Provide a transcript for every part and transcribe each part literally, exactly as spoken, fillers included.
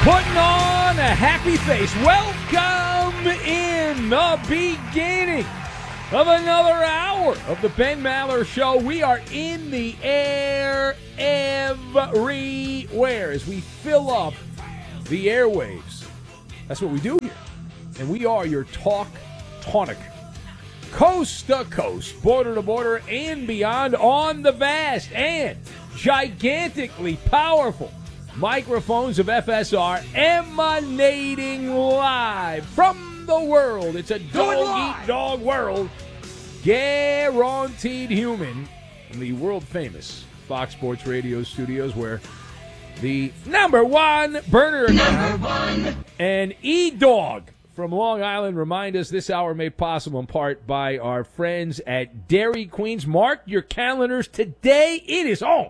Putting on a happy face. Welcome in the beginning of another hour of the Ben Maller Show. We are in the air everywhere as we fill up the airwaves. That's what we do here. And we are your talk tonic. Coast to coast, border to border, and beyond on the vast and gigantically powerful microphones of F S R emanating live from the world. It's a dog-eat-dog world. Guaranteed human in the world-famous Fox Sports Radio studios where the number one burner account one. and E-Dog from Long Island remind us this hour made possible in part by our friends at Dairy Queens. Mark your calendars. Today it is on.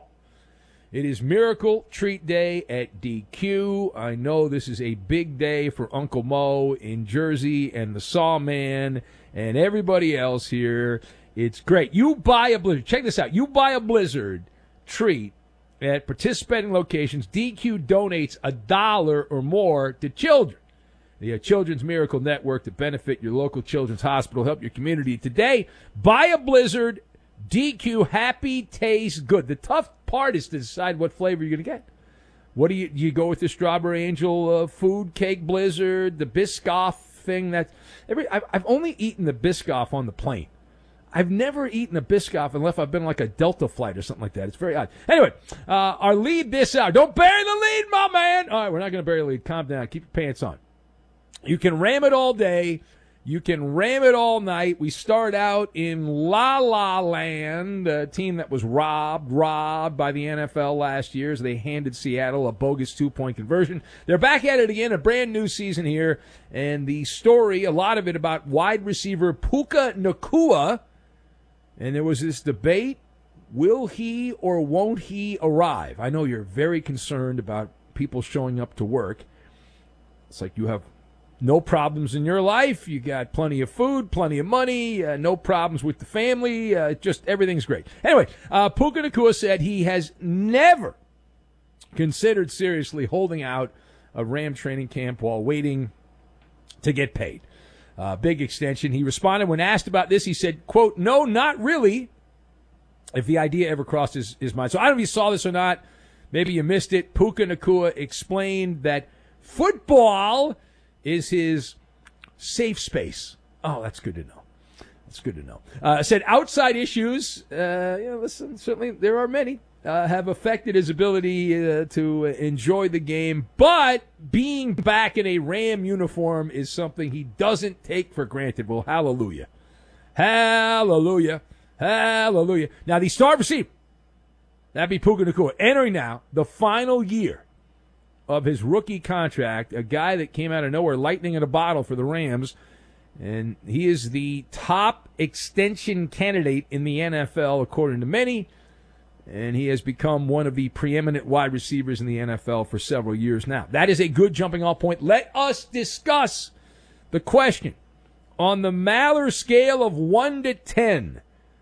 It is Miracle Treat Day at D Q. I know this is a big day for Uncle Mo in Jersey and the Sawman and everybody else here. It's great. You buy a Blizzard. Check this out. You buy a Blizzard treat at participating locations. D Q donates a dollar or more to children. The uh, Children's Miracle Network to benefit your local children's hospital, help your community. Today, buy a Blizzard. D Q Happy Tastes Good. The tough part is to decide what flavor you're going to get. What do you do? You go with the Strawberry Angel uh, food cake Blizzard, the Biscoff thing. That every I've, I've only eaten the Biscoff on the plane. I've never eaten a Biscoff unless I've been like a Delta flight or something like that. It's very odd. Anyway, uh, our lead this hour. Don't bury the lead, my man. All right, we're not going to bury the lead. Calm down. Keep your pants on. You can ram it all day. You can ram it all night. We start out in La La Land, a team that was robbed, robbed by the N F L last year as they handed Seattle a bogus two-point conversion. They're back at it again, a brand new season here, and the story, a lot of it about wide receiver Puka Nacua, and there was this debate, will he or won't he arrive? I know you're very concerned about people showing up to work. It's like you have no problems in your life. You got plenty of food, plenty of money, uh, no problems with the family. Uh, just everything's great. Anyway, uh, Puka Nacua said he has never considered seriously holding out a Ram training camp while waiting to get paid. Uh, big extension. He responded when asked about this. He said, quote, no, not really, if the idea ever crossed his, his mind. So I don't know if you saw this or not. Maybe you missed it. Puka Nacua explained that football is his safe space. Oh, that's good to know. That's good to know. Uh, said outside issues, uh, you know, listen, certainly there are many, uh, have affected his ability uh, to enjoy the game, but being back in a Ram uniform is something he doesn't take for granted. Well, hallelujah. Hallelujah. Hallelujah. Now, the star receiver, that'd be Puka Nacua, entering now the final year of his rookie contract, a guy that came out of nowhere, lightning in a bottle for the Rams, and he is the top extension candidate in the N F L, according to many, and he has become one of the preeminent wide receivers in the N F L for several years now. That is a good jumping-off point. Let us discuss the question. On the Maller scale of one to ten,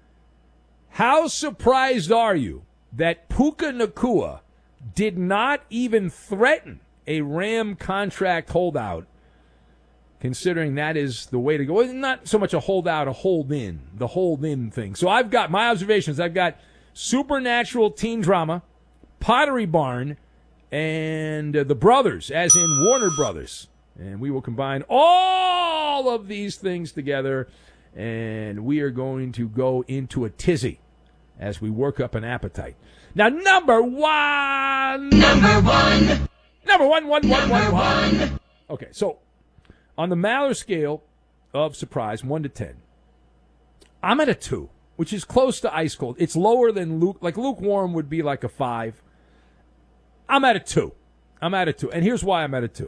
how surprised are you that Puka Nacua did not even threaten a Ram contract holdout, considering that is the way to go? It's not so much a holdout, a hold-in, the hold-in thing. So I've got my observations. I've got Supernatural Teen Drama, Pottery Barn, and uh, The Brothers, as in Warner Brothers. And we will combine all of these things together, and we are going to go into a tizzy as we work up an appetite. Now, number one. Number one. Number one, one, one, Number one, one. Okay, so on the Maller scale of surprise, one to ten, I'm at a two, which is close to ice cold. It's lower than Luke. Like lukewarm would be like a five. I'm at a two. I'm at a two. And here's why I'm at a two.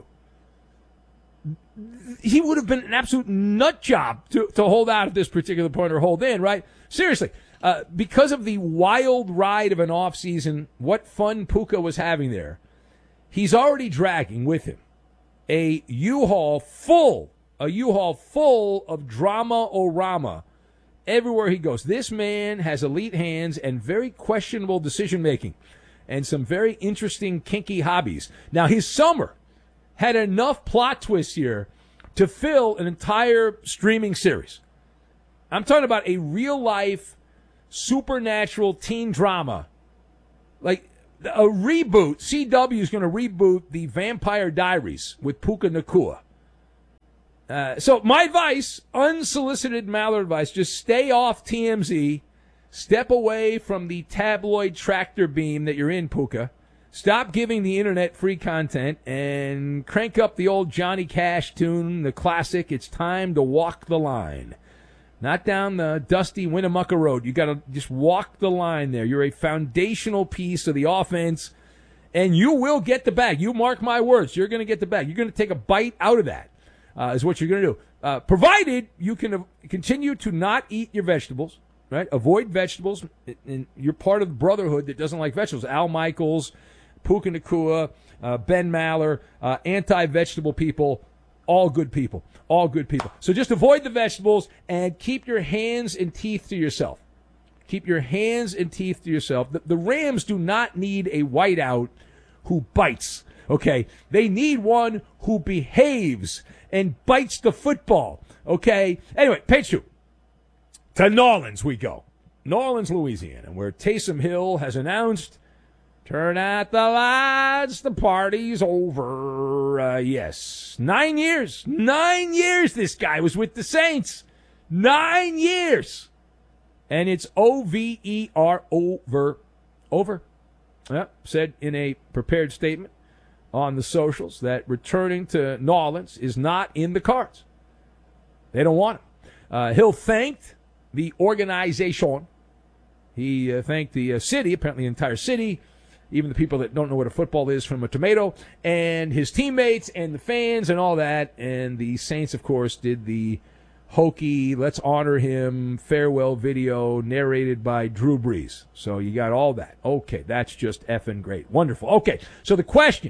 He would have been an absolute nut job to, to hold out at this particular point or hold in, right? Seriously. Uh, because of the wild ride of an offseason, what fun Puka was having there, he's already dragging with him a U-Haul full, a U-Haul full of drama-o-rama everywhere he goes. This man has elite hands and very questionable decision-making and some very interesting, kinky hobbies. Now, his summer had enough plot twists here to fill an entire streaming series. I'm talking about a real-life, supernatural teen drama. Like, a reboot. C W is going to reboot the Vampire Diaries with Puka Nacua. Uh, so my advice, unsolicited Maller advice, just stay off T M Z. Step away from the tabloid tractor beam that you're in, Puka. Stop giving the internet free content and crank up the old Johnny Cash tune, the classic, It's Time to Walk the Line. Not down the dusty Winnemucca Road. You got to just walk the line there. You're a foundational piece of the offense, and you will get the bag. You mark my words. You're going to get the bag. You're going to take a bite out of that, uh, is what you're going to do. Uh, provided you can uh, continue to not eat your vegetables, right? Avoid vegetables. And you're part of the brotherhood that doesn't like vegetables. Al Michaels, Puka Nacua, uh, Ben Maller, uh, anti-vegetable people, all good people. All good people. So just avoid the vegetables and keep your hands and teeth to yourself. Keep your hands and teeth to yourself. The, the Rams do not need a whiteout who bites, okay? They need one who behaves and bites the football, okay? Anyway, page two. To New Orleans we go. New Orleans, Louisiana, where Taysom Hill has announced, turn out the lights, the party's over. Uh, yes, nine years. Nine years this guy was with the Saints. Nine years. And it's O V E R, over. Over. Yeah, said in a prepared statement on the socials that returning to New Orleans is not in the cards. They don't want him. Uh, Hill thanked the organization. He uh, thanked the uh, city, apparently the entire city, even the people that don't know what a football is from a tomato, and his teammates and the fans and all that. And the Saints, of course, did the hokey, let's honor him, farewell video narrated by Drew Brees. So you got all that. Okay, that's just effing great. Wonderful. Okay, so the question,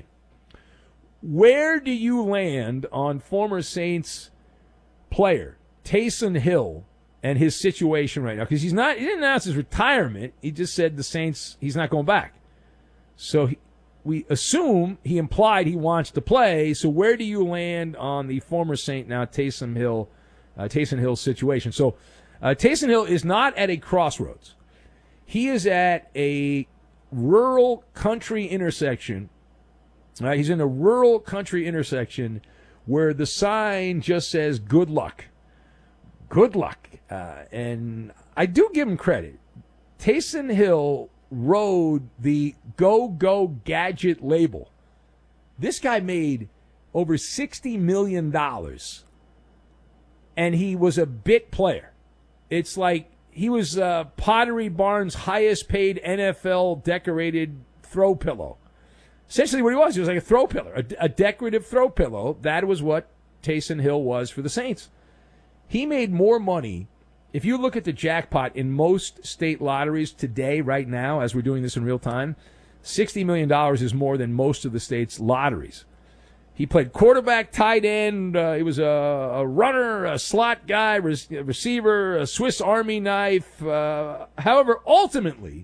where do you land on former Saints player Taysom Hill and his situation right now? Because he's not, he didn't announce his retirement. He just said the Saints, he's not going back. So he, we assume he implied he wants to play. So where do you land on the former Saint now Taysom Hill, uh, Taysom Hill's situation? So uh, Taysom Hill is not at a crossroads. He is at a rural country intersection. Uh, he's in a rural country intersection where the sign just says "Good luck." Good luck. Uh, and I do give him credit. Taysom Hill rode the Go Go Gadget label. This guy made over sixty million dollars, and he was a bit player. It's like he was uh, Pottery Barn's highest paid N F L decorated throw pillow. Essentially what he was, he was like a throw pillow, a, a decorative throw pillow. That was what Taysom Hill was for the Saints. He made more money. If you look at the jackpot in most state lotteries today, right now, as we're doing this in real time, sixty million dollars is more than most of the state's lotteries. He played quarterback, tight end. Uh, he was a, a runner, a slot guy, re- receiver, a Swiss Army knife. Uh, however, ultimately,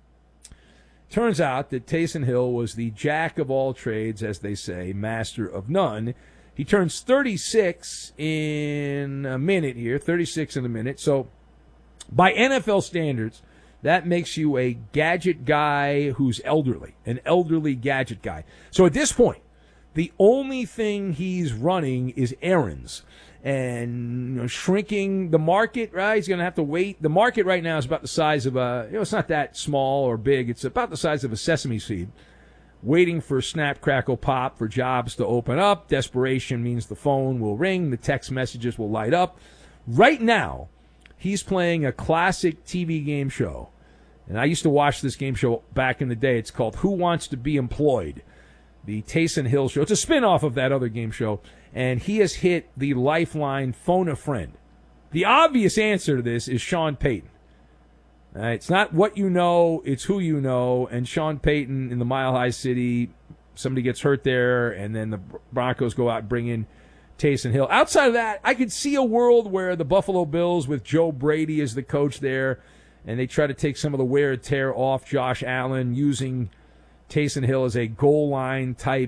turns out that Taysom Hill was the jack of all trades, as they say, master of none. He turns thirty-six in a minute here, thirty-six in a minute. So by N F L standards, that makes you a gadget guy who's elderly, an elderly gadget guy. So at this point, the only thing he's running is errands and, you know, shrinking the market, right? He's going to have to wait. The market right now is about the size of a, you know, it's not that small or big. It's about the size of a sesame seed. Waiting for snap, crackle, pop for jobs to open up. Desperation means the phone will ring, the text messages will light up. Right now, he's playing a classic T V game show. And I used to watch this game show back in the day. It's called Who Wants to Be Employed? The Taysom Hill Show. It's a spin-off of that other game show. And he has hit the lifeline, phone a friend. The obvious answer to this is Sean Payton. Uh, it's not what you know, it's who you know. And Sean Payton in the Mile High City, somebody gets hurt there, and then the Broncos go out and bring in Taysom Hill. Outside of that, I could see a world where the Buffalo Bills with Joe Brady as the coach there, and they try to take some of the wear and tear off Josh Allen using Taysom Hill as a goal line type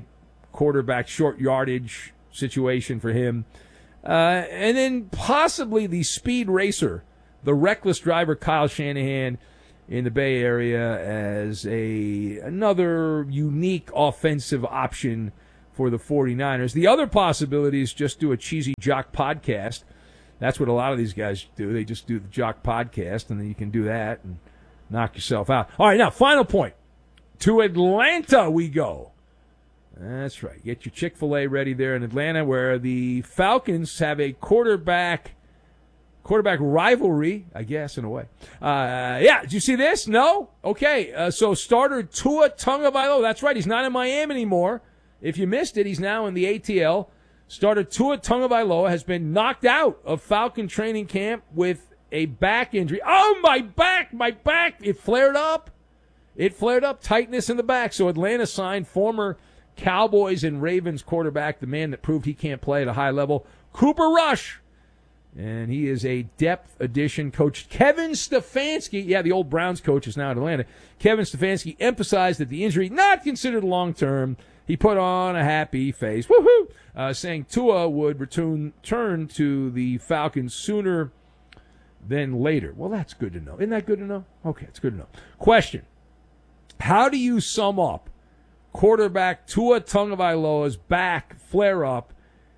quarterback short yardage situation for him. Uh, and then possibly the speed racer, the reckless driver Kyle Shanahan in the Bay Area as a another unique offensive option for the 49ers. The other possibility is just do a cheesy jock podcast. That's what a lot of these guys do. They just do the jock podcast, and then you can do that and knock yourself out. All right, now, final point. To Atlanta we go. That's right. Get your Chick-fil-A ready there in Atlanta, where the Falcons have a quarterback quarterback rivalry, I guess, in a way. Uh, yeah, did you see this? No? Okay, uh, so starter Tua Tagovailoa. That's right, he's not in Miami anymore. If you missed it, he's now in the A T L. Starter Tua Tagovailoa has been knocked out of Falcon training camp with a back injury. Oh, my back, my back. It flared up. It flared up, tightness in the back. So Atlanta signed former Cowboys and Ravens quarterback, the man that proved he can't play at a high level, Cooper Rush. And he is a depth addition. Coach Kevin Stefanski, yeah, the old Browns coach is now at Atlanta. Kevin Stefanski emphasized that the injury not considered long-term. He put on a happy face, woohoo, uh, saying Tua would return turn to the Falcons sooner than later. Well, that's good to know. Isn't that good to know? Okay, it's good to know. Question: how do you sum up quarterback Tua Tagovailoa's back flare-up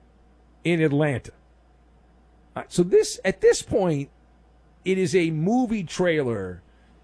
in Atlanta? All right, so this, at this point, it is a movie trailer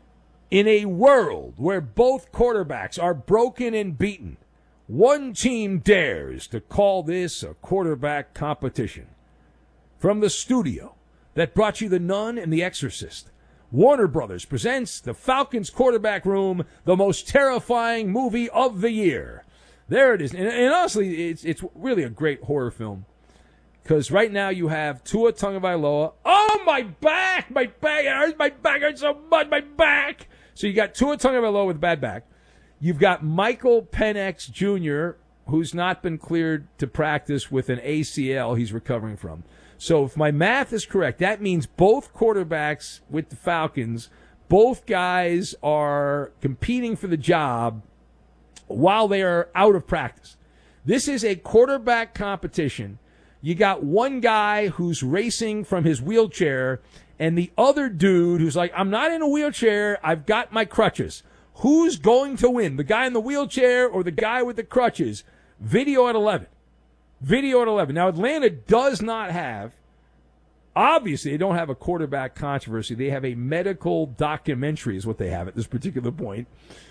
in a world where both quarterbacks are broken and beaten. One team dares to call this a quarterback competition. From the studio that brought you The Nun and The Exorcist, Warner Brothers presents the Falcons Quarterback Room, the most terrifying movie of the year. There it is. And, and honestly, it's it's really a great horror film. Because right now you have Tua Tagovailoa. Oh, my back! My back! It hurts. My back hurts so much. My back! So you got Tua Tagovailoa with a bad back. You've got Michael Penix Junior, who's not been cleared to practice with an A C L he's recovering from. So if my math is correct, that means both quarterbacks with the Falcons, both guys are competing for the job while they are out of practice. This is a quarterback competition. You got one guy who's racing from his wheelchair and the other dude who's like, I'm not in a wheelchair, I've got my crutches. Who's going to win, the guy in the wheelchair or the guy with the crutches? Video at eleven. Video at eleven. Now, Atlanta does not have, obviously, they don't have a quarterback controversy. They have a medical documentary is what they have at this particular point.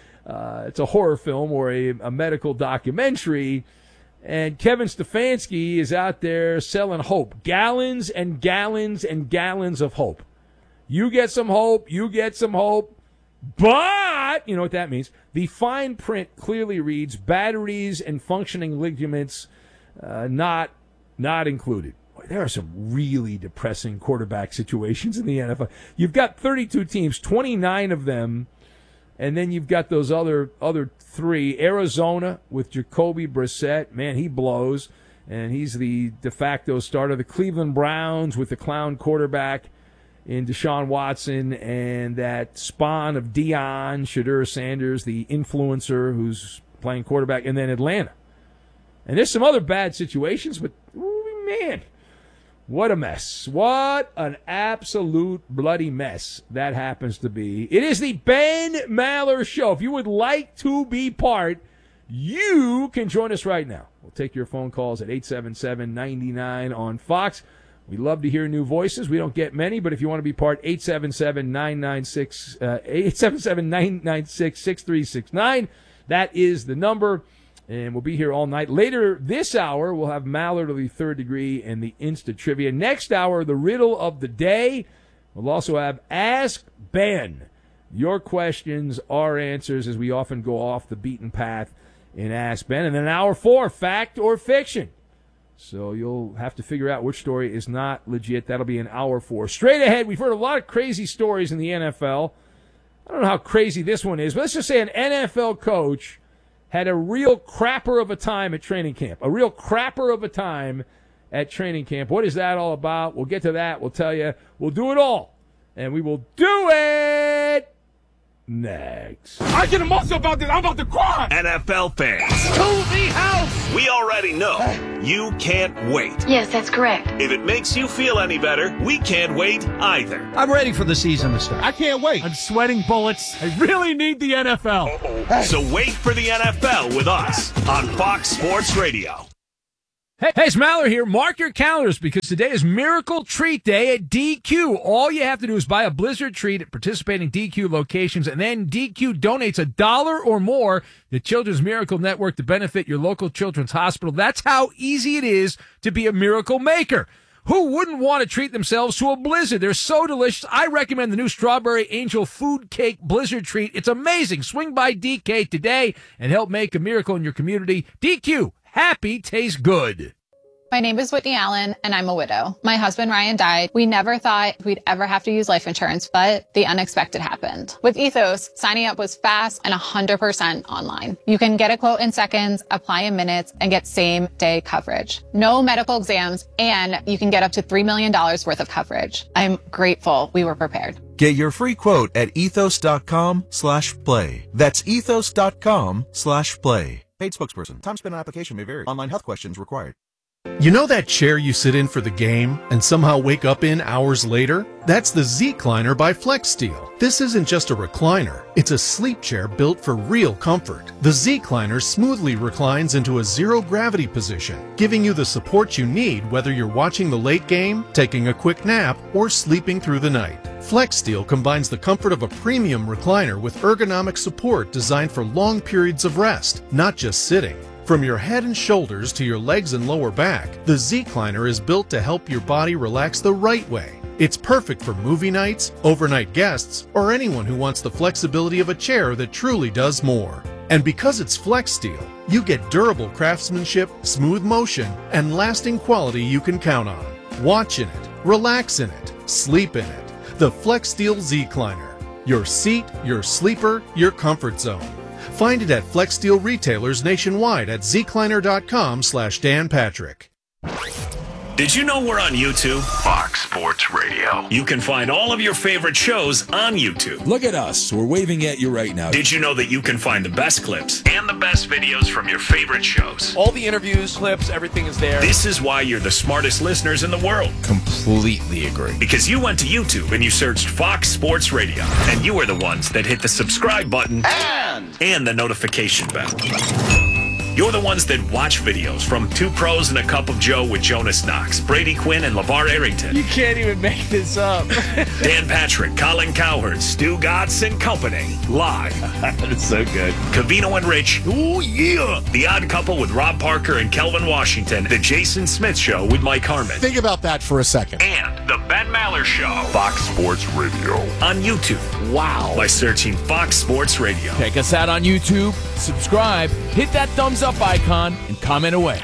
Uh, it's a horror film or a, a medical documentary. And Kevin Stefanski is out there selling hope. Gallons and gallons and gallons of hope. You get some hope. You get some hope. But, you know what that means. The fine print clearly reads batteries and functioning ligaments uh, not not included. Boy, there are some really depressing quarterback situations in the N F L. You've got thirty-two teams, twenty-nine of them, and then you've got those other other three. Arizona with Jacoby Brissett. Man, he blows, and he's the de facto starter. The Cleveland Browns with the clown quarterback in Deshaun Watson, and that spawn of Deion, Shadur Sanders, the influencer who's playing quarterback, and then Atlanta. And there's some other bad situations, but, ooh, man, what a mess. What an absolute bloody mess that happens to be. It is the Ben Maller Show. If you would like to be part, you can join us right now. We'll take your phone calls at eight seven seven, nine nine on Fox. We love to hear new voices. We don't get many, but if you want to be part, eight seven seven, nine nine six, six three six nine. That is the number, and we'll be here all night. Later this hour, we'll have Mallard of the Third Degree and the Insta Trivia. Next hour, the riddle of the day. We'll also have Ask Ben. Your questions, our answers, as we often go off the beaten path in Ask Ben. And then hour four, Fact or Fiction. So you'll have to figure out which story is not legit. That'll be an hour four. Straight ahead, we've heard a lot of crazy stories in the N F L. I don't know how crazy this one is, but let's just say an N F L coach had a real crapper of a time at training camp. A real crapper of a time at training camp. What is that all about? We'll get to that. We'll tell you. We'll do it all. And we will do it next. I get emotional about this. I'm about to cry. N F L fans. To the house. We all already know you can't wait. Yes, that's correct. If it makes you feel any better, we can't wait either. I'm ready for the season to start. I can't wait. I'm sweating bullets. I really need the N F L. Uh-oh. So wait for the N F L with us on Fox Sports Radio. Hey, hey, it's Maller here. Mark your calendars because today is Miracle Treat Day at D Q. All you have to do is buy a Blizzard treat at participating D Q locations, and then D Q donates a dollar or more to Children's Miracle Network to benefit your local children's hospital. That's how easy it is to be a miracle maker. Who wouldn't want to treat themselves to a Blizzard? They're so delicious. I recommend the new Strawberry Angel Food Cake Blizzard treat. It's amazing. Swing by D K today and help make a miracle in your community. D Q. Happy tastes good. My name is Whitney Allen, and I'm a widow. My husband, Ryan, died. We never thought we'd ever have to use life insurance, but the unexpected happened. With Ethos, signing up was fast and one hundred percent online. You can get a quote in seconds, apply in minutes, and get same-day coverage. No medical exams, and you can get up to three million dollars worth of coverage. I'm grateful we were prepared. Get your free quote at ethos.com slash play. That's ethos.com slash play. Paid spokesperson. Time spent on application may vary. Online health questions required. You know that chair you sit in for the game and somehow wake up in hours later? That's the Z-Cliner by FlexSteel. This isn't just a recliner. It's a sleep chair built for real comfort. The Z-Cliner smoothly reclines into a zero-gravity position, giving you the support you need whether you're watching the late game, taking a quick nap, or sleeping through the night. FlexSteel combines the comfort of a premium recliner with ergonomic support designed for long periods of rest, not just sitting. From your head and shoulders to your legs and lower back, the Z-Cliner is built to help your body relax the right way. It's perfect for movie nights, overnight guests, or anyone who wants the flexibility of a chair that truly does more. And because it's FlexSteel, you get durable craftsmanship, smooth motion, and lasting quality you can count on. Watch in it, relax in it, sleep in it. The FlexSteel Z-Cliner. Your seat, your sleeper, your comfort zone. Find it at FlexSteel retailers nationwide at zcliner.com slash Dan Patrick. Did you know we're on YouTube? Fox Sports Radio. You can find all of your favorite shows on YouTube. Look at us. We're waving at you right now. Did you know that you can find the best clips and the best videos from your favorite shows? All the interviews, clips, everything is there. This is why you're the smartest listeners in the world. Completely agree. Because you went to YouTube and you searched Fox Sports Radio. And you are the ones that hit the subscribe button and, and the notification bell. You're the ones that watch videos from Two Pros and a Cup of Joe with Jonas Knox, Brady Quinn, and LeVar Arrington. You can't even make this up. Dan Patrick, Colin Cowherd, Stu Gatz and Company. Live. That's so good. Covino and Rich. Ooh, yeah. The Odd Couple with Rob Parker and Kelvin Washington. The Jason Smith Show with Mike Harmon. Think about that for a second. And The Ben Maller Show. Fox Sports Radio. On YouTube. Wow. By searching Fox Sports Radio. Check us out on YouTube. Subscribe. Hit that thumbs up icon and comment away.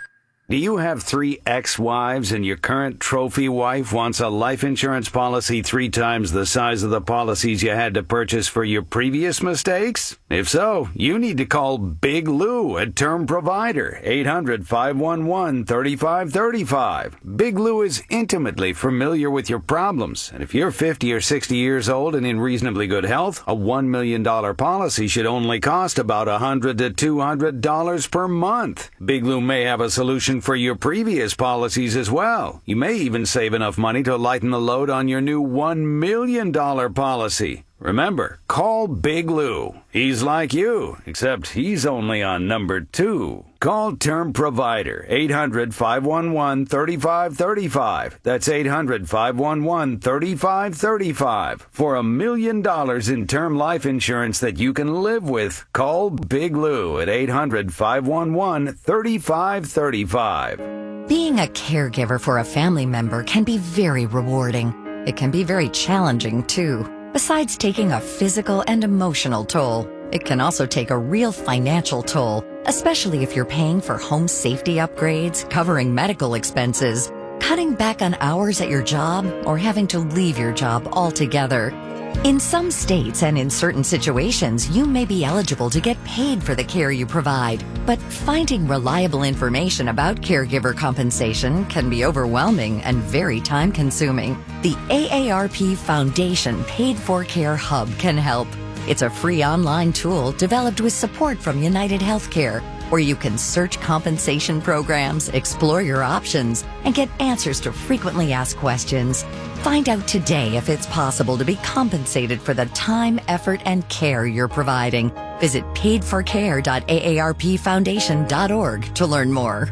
Do you have three ex-wives and your current trophy wife wants a life insurance policy three times the size of the policies you had to purchase for your previous mistakes? If so, you need to call Big Lou at Term Provider, eight hundred, five one one, three five three five. Big Lou is intimately familiar with your problems, and if you're fifty or sixty years old and in reasonably good health, a one million dollars policy should only cost about one hundred to two hundred dollars per month. Big Lou may have a solution for your previous policies as well. You may even save enough money to lighten the load on your new one million dollars policy. Remember, call Big Lou. He's like you, except he's only on number two. Call Term Provider, eight hundred, five one one, three five three five. That's eight hundred, five one one, three five three five. For a million dollars in term life insurance that you can live with, call Big Lou at eight hundred, five one one, three five three five. Being a caregiver for a family member can be very rewarding. It can be very challenging, too. Besides taking a physical and emotional toll, it can also take a real financial toll, especially if you're paying for home safety upgrades, covering medical expenses, cutting back on hours at your job, or having to leave your job altogether. In some states and in certain situations, you may be eligible to get paid for the care you provide, but finding reliable information about caregiver compensation can be overwhelming and very time-consuming. The A A R P Foundation Paid for Care Hub can help. It's a free online tool developed with support from United Healthcare. where you can search compensation programs, explore your options, and get answers to frequently asked questions. Find out today if it's possible to be compensated for the time, effort, and care you're providing. Visit paid for care dot A A R P foundation dot org to learn more.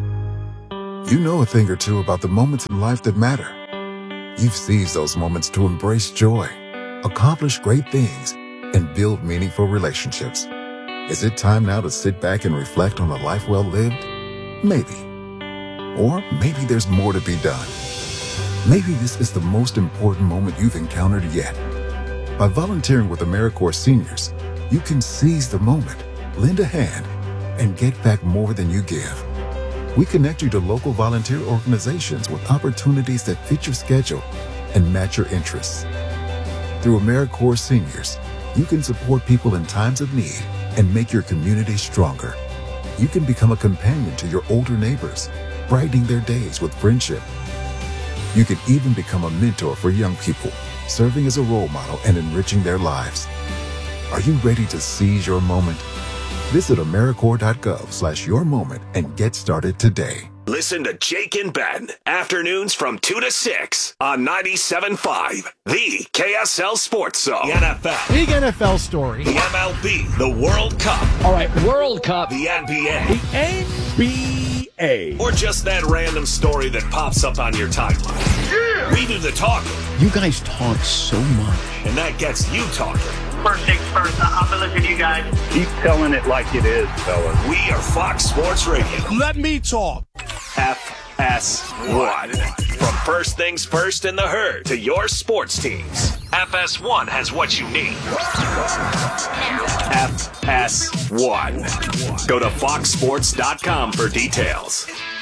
You know a thing or two about the moments in life that matter. You've seized those moments to embrace joy, accomplish great things, and build meaningful relationships. Is it time now to sit back and reflect on a life well lived? Maybe. Or maybe there's more to be done. Maybe this is the most important moment you've encountered yet. By volunteering with AmeriCorps Seniors, you can seize the moment, lend a hand, and get back more than you give. We connect you to local volunteer organizations with opportunities that fit your schedule and match your interests. Through AmeriCorps Seniors, you can support people in times of need and make your community stronger. You can become a companion to your older neighbors, brightening their days with friendship. You can even become a mentor for young people, serving as a role model and enriching their lives. Are you ready to seize your moment? Visit AmeriCorps dot gov slash your moment and get started today. Listen to Jake and Ben, afternoons from two to six on ninety-seven point five, the K S L Sports Zone. The N F L. Big N F L story. The M L B. The World Cup. All right, World Cup. The N B A. The N B A. Or just that random story that pops up on your timeline. Yeah. We do the talking. You guys talk so much. And that gets you talking. First things first, I'll be listening to you guys. Keep telling it like it is, fellas. We are Fox Sports Radio. Let me talk. F S one. From first things first in the herd to your sports teams, F S one has what you need. F S one. Go to fox sports dot com for details.